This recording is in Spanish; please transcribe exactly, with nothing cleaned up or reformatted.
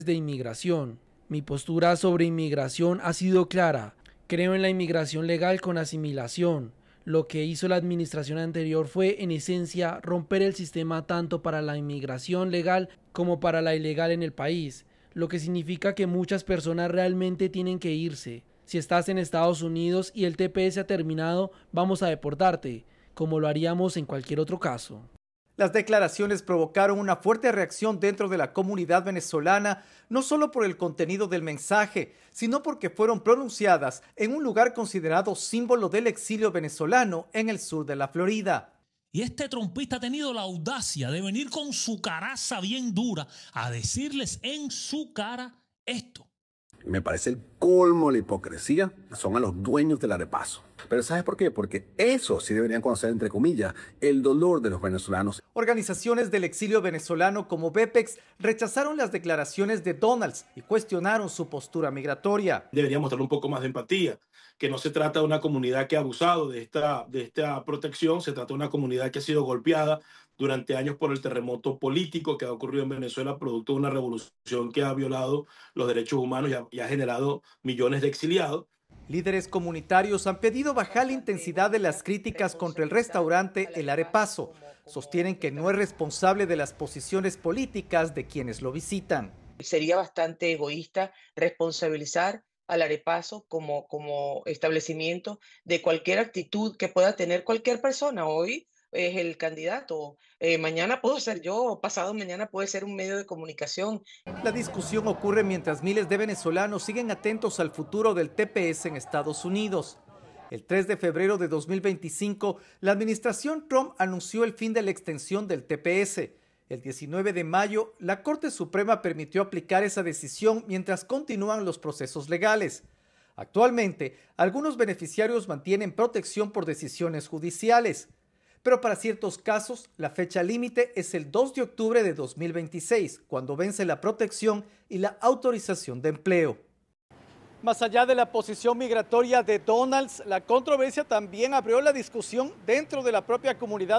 de inmigración. Mi postura sobre inmigración ha sido clara. Creo en la inmigración legal con asimilación. Lo que hizo la administración anterior fue, en esencia, romper el sistema tanto para la inmigración legal como para la ilegal en el país, lo que significa que muchas personas realmente tienen que irse. Si estás en Estados Unidos y el T P S ha terminado, vamos a deportarte, como lo haríamos en cualquier otro caso. Las declaraciones provocaron una fuerte reacción dentro de la comunidad venezolana, no solo por el contenido del mensaje, sino porque fueron pronunciadas en un lugar considerado símbolo del exilio venezolano en el sur de la Florida. Y este trompista ha tenido la audacia de venir con su caraza bien dura a decirles en su cara esto. Me parece el colmo de la hipocresía, son a los dueños del arepaso. Pero ¿sabes por qué? Porque eso sí deberían conocer, entre comillas, el dolor de los venezolanos. Organizaciones del exilio venezolano como BEPEX rechazaron las declaraciones de Donalds y cuestionaron su postura migratoria. Debería mostrar un poco más de empatía, que no se trata de una comunidad que ha abusado de esta, de esta protección, se trata de una comunidad que ha sido golpeada durante años por el terremoto político que ha ocurrido en Venezuela, producto de una revolución que ha violado los derechos humanos y ha, y ha generado millones de exiliados. Líderes comunitarios han pedido bajar la intensidad de las críticas contra el restaurante El Arepaso. Sostienen que no es responsable de las posiciones políticas de quienes lo visitan. Sería bastante egoísta responsabilizar al Arepaso como, como establecimiento de cualquier actitud que pueda tener cualquier persona. Hoy es el candidato, eh, mañana puedo ser yo, pasado mañana puede ser un medio de comunicación. La discusión ocurre mientras miles de venezolanos siguen atentos al futuro del T P S en Estados Unidos. El tres de febrero de dos mil veinticinco, la administración Trump anunció el fin de la extensión del T P S. El diecinueve de mayo, la Corte Suprema permitió aplicar esa decisión mientras continúan los procesos legales. Actualmente, algunos beneficiarios mantienen protección por decisiones judiciales. Pero para ciertos casos, la fecha límite es el dos de octubre de dos mil veintiséis, cuando vence la protección y la autorización de empleo. Más allá de la posición migratoria de Donalds, la controversia también abrió la discusión dentro de la propia comunidad